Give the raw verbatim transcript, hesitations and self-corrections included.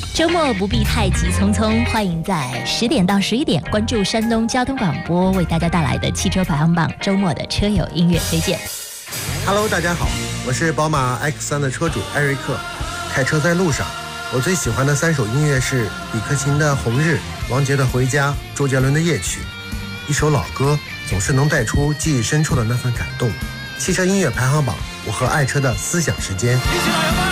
周末不必太急匆匆，欢迎在十点到十一点关注山东交通广播为大家带来的汽车排行榜周末的车友音乐推荐。 Hello， 大家好，我是宝马 X 三 的车主艾瑞克。开车在路上，我最喜欢的三首音乐是李克勤的《红日》、王杰的《回家》、周杰伦的《夜曲》。一首老歌总是能带出记忆深处的那份感动。汽车音乐排行榜，我和爱车的思想时间。